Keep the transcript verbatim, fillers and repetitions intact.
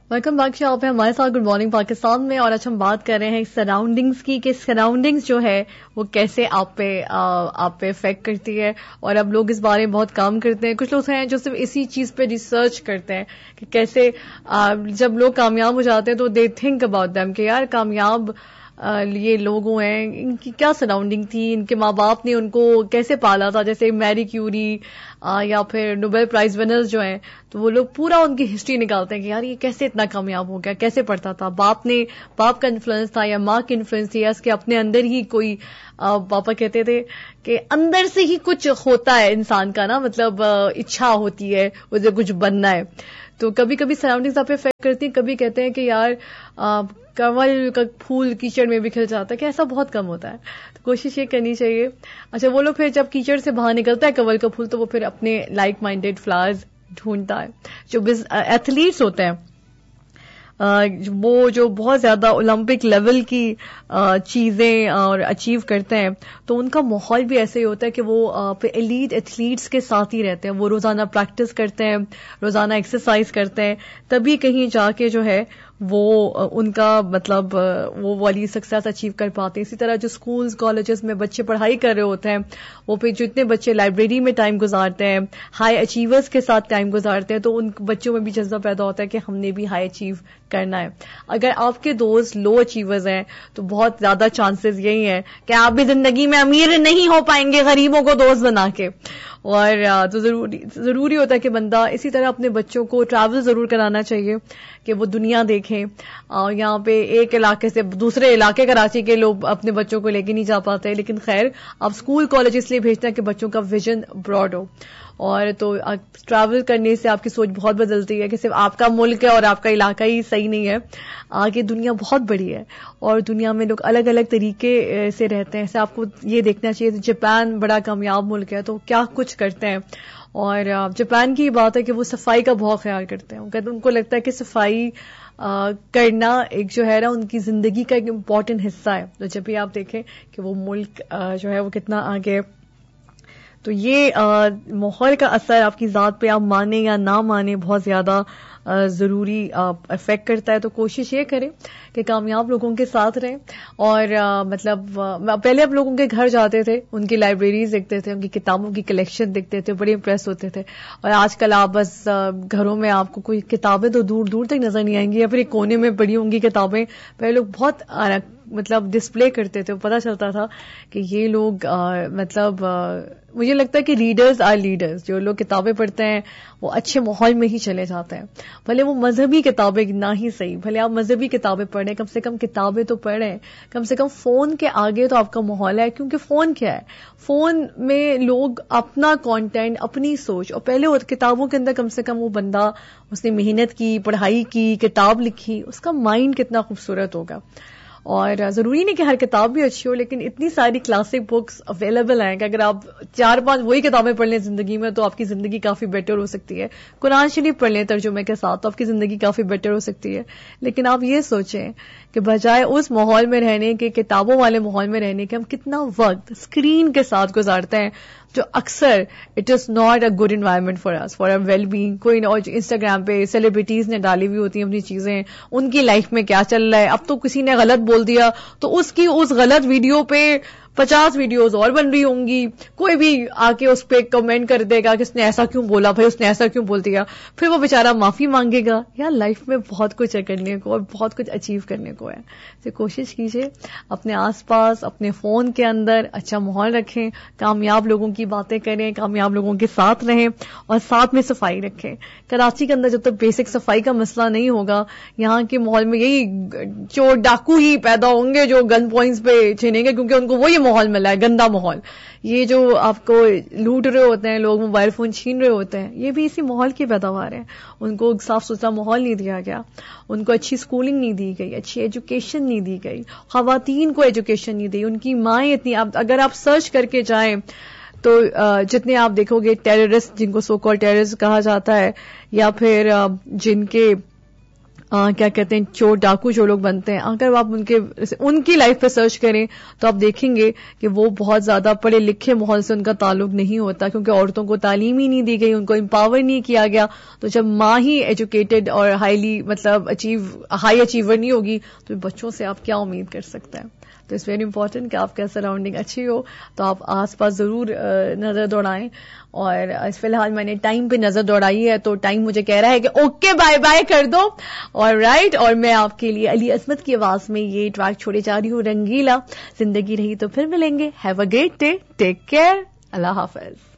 Welcome back شو. آپ ہیں ہمارے ساتھ گڈ مارننگ پاکستان میں، اور آج ہم بات کر رہے ہیں سراؤنڈنگز کی کہ سراؤنڈنگز جو ہے وہ کیسے آپ پہ آپ پہ افیکٹ کرتی ہے. اور اب لوگ اس بارے میں بہت کام کرتے ہیں. کچھ لوگ ہیں جو صرف اسی چیز پہ ریسرچ کرتے ہیں کہ کیسے جب لوگ کامیاب ہو جاتے ہیں تو دے تھنک اباؤٹ دیم کہ یار کامیاب یہ لوگ ہیں، ان کی کیا سراؤنڈنگ تھی، ان کے ماں باپ نے ان کو کیسے پالا تھا. جیسے میری کیوری یا پھر نوبل پرائز ونرز جو ہیں، تو وہ لوگ پورا ان کی ہسٹری نکالتے ہیں کہ یار یہ کیسے اتنا کامیاب ہو گیا، کیسے پڑھتا تھا، باپ نے باپ کا انفلوئنس تھا یا ماں کی انفلوئنس تھی، یا اس کے اپنے اندر ہی کوئی پاپا کہتے تھے کہ اندر سے ہی کچھ ہوتا ہے انسان کا نا، مطلب اچھا ہوتی ہے اسے کچھ بننا ہے. تو کبھی کبھی سراؤنڈنگز آپ پہ افیکٹ کرتی ہیں. کبھی کہتے ہیں کہ یار کنول کا پھول کیچڑ میں بھی کھل جاتا ہے، کہ ایسا بہت کم ہوتا ہے. تو کوشش یہ کرنی چاہیے. اچھا وہ لوگ پھر جب کیچڑ سے باہر نکلتا ہے کنول کا پھول، تو وہ پھر اپنے لائک مائنڈیڈ فلاورز ڈھونڈتا ہے. جو ایتھلیٹس ہوتے ہیں وہ جو بہت زیادہ اولمپک لیول کی چیزیں اور اچیو کرتے ہیں، تو ان کا ماحول بھی ایسے ہی ہوتا ہے کہ وہ ایلیٹ ایتھلیٹس کے ساتھ ہی رہتے ہیں. وہ روزانہ پریکٹس کرتے ہیں، روزانہ ایکسرسائز کرتے ہیں، تبھی کہیں جا کے جو ہے وہ ان کا مطلب وہ والی سکسیس اچیو کر پاتے ہیں. اسی طرح جو اسکولز کالجز میں بچے پڑھائی کر رہے ہوتے ہیں، وہ پھر جتنے بچے لائبریری میں ٹائم گزارتے ہیں، ہائی اچیورز کے ساتھ ٹائم گزارتے ہیں، تو ان بچوں میں بھی جذبہ پیدا ہوتا ہے کہ ہم نے بھی ہائی اچیو کرنا ہے. اگر آپ کے دوست لو اچیورز ہیں تو بہت زیادہ چانسز یہی ہیں کہ آپ بھی زندگی میں امیر نہیں ہو پائیں گے غریبوں کو دوست بنا کے. اور تو ضروری ضروری ہوتا ہے کہ بندہ اسی طرح اپنے بچوں کو ٹریول ضرور کرانا چاہیے کہ وہ دنیا دیکھیں. یہاں پہ ایک علاقے سے دوسرے علاقے کراچی کے لوگ اپنے بچوں کو لے کے نہیں جا پاتے، لیکن خیر آپ اسکول کالج اس لیے بھیجتے ہیں کہ بچوں کا ویژن براڈ ہو. اور تو ٹریول کرنے سے آپ کی سوچ بہت بدلتی ہے کہ صرف آپ کا ملک ہے اور آپ کا علاقہ ہی صحیح نہیں ہے. آگے دنیا بہت بڑی ہے اور دنیا میں لوگ الگ الگ طریقے سے رہتے ہیں. ایسے آپ کو یہ دیکھنا چاہیے جاپان بڑا کامیاب ملک ہے تو کیا کچھ کرتے ہیں. اور جاپان کی بات ہے کہ وہ صفائی کا بہت خیال کرتے ہیں. ان کو لگتا ہے کہ صفائی کرنا ایک جو ہے نا ان کی زندگی کا ایک امپورٹنٹ حصہ ہے. تو جب بھی آپ دیکھیں کہ وہ ملک جو ہے وہ کتنا آگے، تو یہ ماحول کا اثر آپ کی ذات پہ آپ مانیں یا نہ مانیں بہت زیادہ ضروری افیکٹ کرتا ہے. تو کوشش یہ کریں کہ کامیاب لوگوں کے ساتھ رہیں. اور مطلب پہلے آپ لوگوں کے گھر جاتے تھے، ان کی لائبریریز دیکھتے تھے، ان کی کتابوں کی کلیکشن دیکھتے تھے، بڑے امپریس ہوتے تھے. اور آج کل آپ بس گھروں میں آپ کو کوئی کتابیں تو دور دور تک نظر نہیں آئیں گی، یا پھر ایک کونے میں پڑی ہوں گی کتابیں. پہلے لوگ بہت مطلب ڈسپلے کرتے تھے، پتہ چلتا تھا کہ یہ لوگ مطلب مجھے لگتا ہے کہ ریڈرز آر لیڈرز. جو لوگ کتابیں پڑھتے ہیں وہ اچھے ماحول میں ہی چلے جاتے ہیں. بھلے وہ مذہبی کتابیں نہ ہی صحیح، بھلے آپ مذہبی کتابیں پڑھیں، کم سے کم کتابیں تو پڑھیں. کم سے کم فون کے آگے تو آپ کا ماحول ہے، کیونکہ فون کیا ہے، فون میں لوگ اپنا کانٹینٹ، اپنی سوچ، اور پہلے کتابوں کے اندر کم سے کم وہ بندہ اس نے محنت کی، پڑھائی کی، کتاب لکھی، اس کا مائنڈ کتنا خوبصورت ہوگا. اور ضروری نہیں کہ ہر کتاب بھی اچھی ہو، لیکن اتنی ساری کلاسک بکس اویلیبل ہیں کہ اگر آپ چار پانچ وہی کتابیں پڑھ لیں زندگی میں تو آپ کی زندگی کافی بیٹر ہو سکتی ہے. قرآن شریف پڑھ لیں ترجمے کے ساتھ تو آپ کی زندگی کافی بیٹر ہو سکتی ہے. لیکن آپ یہ سوچیں کہ بجائے اس ماحول میں رہنے کے، کتابوں والے ماحول میں رہنے کے، ہم کتنا وقت اسکرین کے ساتھ گزارتے ہیں، جو اکثر it is not a good environment for us for are well being. کوئی انسٹاگرام پہ سیلیبریٹیز نے ڈالی ہوئی ہوتی ہیں اپنی چیزیں، ان کی لائف میں کیا چل رہا ہے. اب تو کسی نے غلط بول دیا تو اس کی اس غلط ویڈیو پہ پچاس ویڈیوز اور بن رہی ہوں گی. کوئی بھی آ کے اس پہ کمنٹ کر دے گا کہ اس نے ایسا کیوں بولا، بھائی اس نے ایسا کیوں بول دیا. پھر وہ بیچارہ معافی مانگے گا. یا لائف میں بہت کچھ ہے کرنے کو اور بہت کچھ اچیو کرنے کو ہے. تو کوشش کیجیے اپنے آس پاس، اپنے فون کے اندر اچھا ماحول رکھیں، کامیاب لوگوں کی باتیں کریں، کامیاب لوگوں کے ساتھ رہیں، اور ساتھ میں صفائی رکھیں. کراچی کے اندر جب تک بیسک صفائی کا مسئلہ نہیں ہوگا، یہاں کے ماحول میں یہی چور ڈاکو ہی پیدا ہوں گے جو گن پوائنٹس پہ چھینیں گے، کیونکہ ان کو وہی ماحول ملا ہے، گندا ماحول. یہ جو آپ کو لوٹ رہے ہوتے ہیں لوگ، موبائل فون چھین رہے ہوتے ہیں، یہ بھی اسی ماحول کی پیداوار ہے. ان کو صاف ستھرا ماحول نہیں دیا گیا، ان کو اچھی اسکولنگ نہیں دی گئی، اچھی ایجوکیشن نہیں دی گئی، خواتین کو ایجوکیشن نہیں دی. ان کی مائیں اتنی، اگر آپ سرچ کر کے جائیں تو جتنے آپ دیکھو گے ٹیررسٹ، جن کو سو کال ٹیررسٹ کہا جاتا ہے، یا پھر جن کے آ, کیا کہتے ہیں چور ڈاکو جو لوگ بنتے ہیں, اگر آپ ان کے ان کی لائف پہ سرچ کریں تو آپ دیکھیں گے کہ وہ بہت زیادہ پڑھے لکھے ماحول سے ان کا تعلق نہیں ہوتا, کیونکہ عورتوں کو تعلیم ہی نہیں دی گئی, ان کو امپاور نہیں کیا گیا. تو جب ماں ہی ایجوکیٹڈ اور ہائیلی مطلب اچیو ہائی اچیور نہیں ہوگی تو بچوں سے آپ کیا امید کر سکتے ہیں. تو اٹس ویری امپورٹنٹ کہ آپ کا سراؤنڈنگ اچھی ہو, تو آپ آس پاس ضرور نظر دوڑائیں. اور فی الحال میں نے ٹائم پہ نظر دوڑائی ہے تو ٹائم مجھے کہہ رہا ہے کہ اوکے بائے بائے کر دو. اور رائٹ, اور میں آپ کے لیے علی عصمت کی آواز میں یہ ٹریک چھوڑے جا رہی ہوں, رنگیلا. زندگی رہی تو پھر ملیں گے. Have a great day, take care, اللہ حافظ.